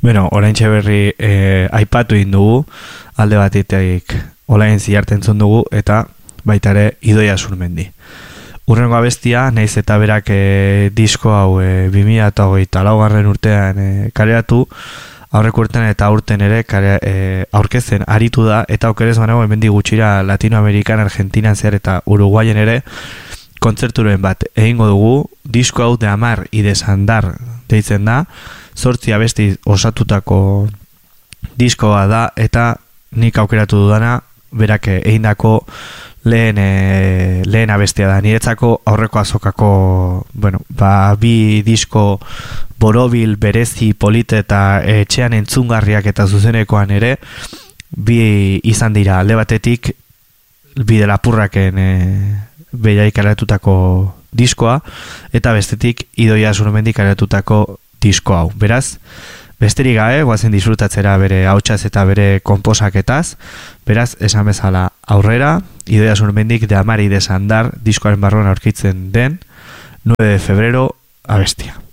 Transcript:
Bueno, oraintxe berri aipatu egin dugu, alde batetik olain ziarten dugu, eta baita ere Idoia Zurmendi. Urrengo abestia, nahiz eta berak disko hau 2024 urtean kaleratu, aurreko urtean eta aurten ere aurkezen aritu da, eta aukerez banago hemendik gutxira Latinoamerikan, Argentinan zehar eta Uruguayen ere kontzerturen bat egingo dugu. Disko hau de Amar y de Sandar deitzen da, 8 abesti osatutako diskoa da, eta nik aukeratu dudana berak egindako lehen abestia da. Niretzako aurreko azokako, bi disko borobil, berezi, polite eta etxean entzungarriak eta zuzenekoan ere bi izan dira. Alde batetik Bide Lapurraken behiaik karatutako diskoa, eta bestetik Idoia Zurmendi karatutako disko hau. Beraz, besterik gabe, guazen disfrutatzera bere hautsaz eta bere konposaketaz. Beraz, esan bezala aurrera, Idoia Zurmendik de Amar y de Sandar diskoaren barruan aurkitzen den 9 de febrero abestia.